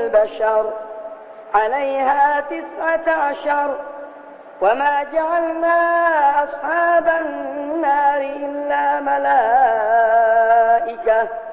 البشر عليها 19 وما جعلنا أصحاب النار إلا ملائكة